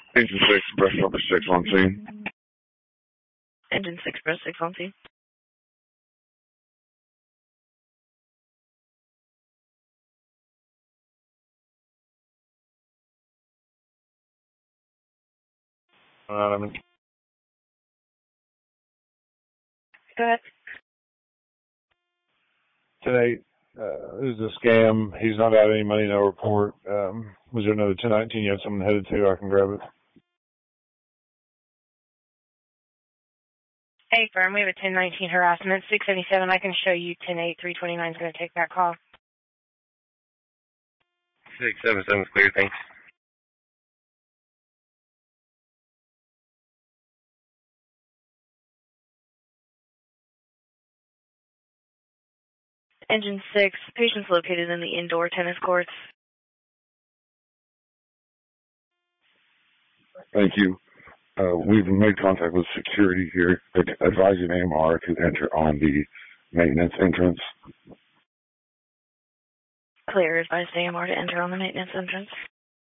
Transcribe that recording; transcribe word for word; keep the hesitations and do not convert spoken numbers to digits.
Engine six, breast number six on scene. Engine six, breast six on scene. Uh, I mean, Go ahead. today, uh, this is a scam. He's not got any money, no report. Um, was there another ten nineteen you had someone headed to? I can grab it. Hey, firm, we have a ten nineteen harassment, six seventy-seven. I can show you ten eight, three twenty-nine is going to take that call. six seventy-seven is clear, thanks. Engine six, patient's located in the indoor tennis courts. Thank you. Uh, we've made contact with security here, advising A M R to enter on the maintenance entrance. Clear, advised A M R to enter on the maintenance entrance.